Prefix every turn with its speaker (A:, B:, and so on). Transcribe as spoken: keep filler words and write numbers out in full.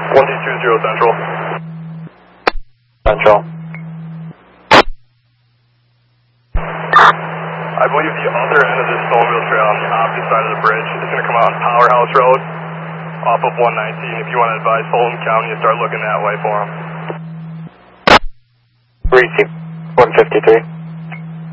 A: one two two zero Central.
B: Central.
A: I believe the other end of this snowmobile trail on the opposite side of the bridge is going to come out on Powerhouse Road off of one nineteen. If you want to advise Fulton County to start looking that way for them.
B: Receive one fifty-three.